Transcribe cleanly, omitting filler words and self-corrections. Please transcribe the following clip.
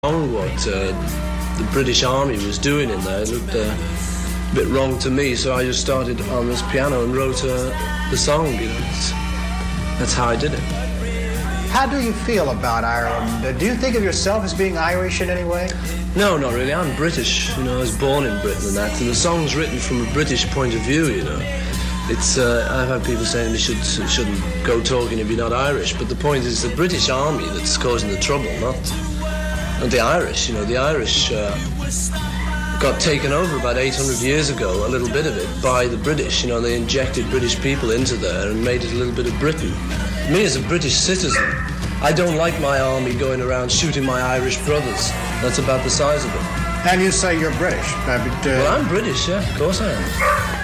What the British Army was doing in there. It looked a bit wrong to me, so I just started on this piano and wrote the song. You know, that's how I did it. How do you feel about Ireland? Do you think of yourself as being Irish in any way? No, not really. I'm British. You know, I was born in Britain and that, and the song's written from a British point of view. You know, it's I've had people saying we shouldn't go talking if you're not Irish, but the point is the British Army that's causing the trouble, not the Irish. You know, the Irish got taken over about 800 years ago, a little bit of it, by the British. You know, they injected British people into there and made it a little bit of Britain. Me as a British citizen, I don't like my army going around shooting my Irish brothers. That's about the size of it. And you say you're British. Well, I'm British, yeah, of course I am.